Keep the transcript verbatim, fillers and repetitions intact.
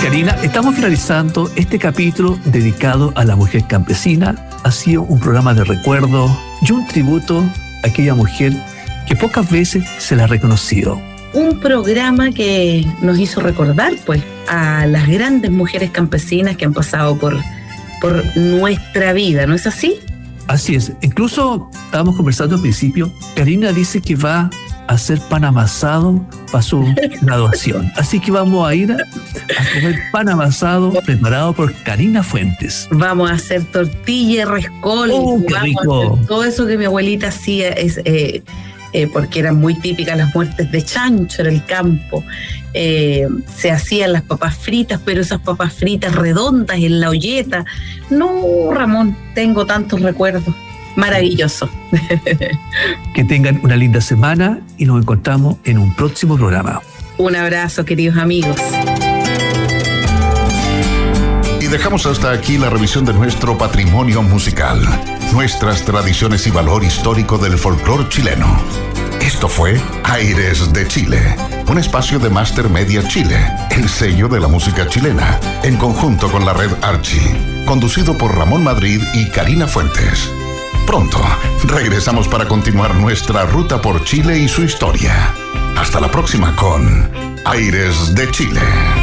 Karina, estamos finalizando este capítulo dedicado a la mujer campesina. Ha sido un programa de recuerdo y un tributo a aquella mujer que pocas veces se la ha reconocido. Un programa que nos hizo recordar, pues, a las grandes mujeres campesinas que han pasado por, por nuestra vida, ¿no es así? Así es. Incluso estábamos conversando al principio. Karina dice que va a hacer pan amasado para su graduación. Así que vamos a ir a, a comer pan amasado preparado por Karina Fuentes. Vamos a hacer tortilla, rescol. ¡Oh, qué rico! Todo eso que mi abuelita hacía es... Eh, Eh, porque eran muy típicas las muertes de chancho en el campo. Eh, se hacían las papas fritas, pero esas papas fritas redondas en la olleta. No, Ramón, tengo tantos recuerdos. Maravilloso. Que tengan una linda semana y nos encontramos en un próximo programa. Un abrazo, queridos amigos. Y dejamos hasta aquí la revisión de nuestro patrimonio musical, nuestras tradiciones y valor histórico del folclore chileno. Esto fue Aires de Chile, un espacio de Master Media Chile, el sello de la música chilena, en conjunto con la red Archie, conducido por Ramón Madrid y Karina Fuentes. Pronto regresamos para continuar nuestra ruta por Chile y su historia. Hasta la próxima con Aires de Chile.